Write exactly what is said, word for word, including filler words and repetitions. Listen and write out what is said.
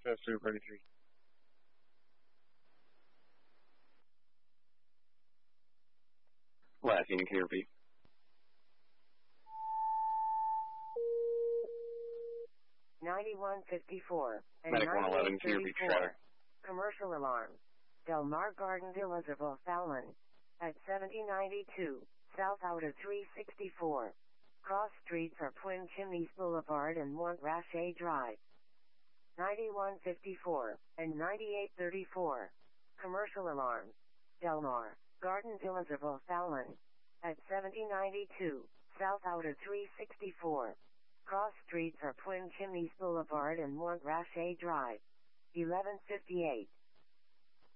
Test two thirty-three. Last unit, can you repeat? ninety-one fifty-four and Medic one eleven, can you repeat your status? Commercial alarm. Del Mar Garden Elizabeth Fallon. At seventy ninety-two, South Outer three sixty-four. Cross streets are Twin Chimneys Boulevard and Montrachet Drive. ninety-one fifty-four and ninety-eight thirty-four. Commercial alarm. Del Mar Garden Elizabeth Fallon. At seventy ninety-two, South Outer three sixty-four. Cross streets are Twin Chimneys Boulevard and Montrachet Drive. eleven fifty-eight.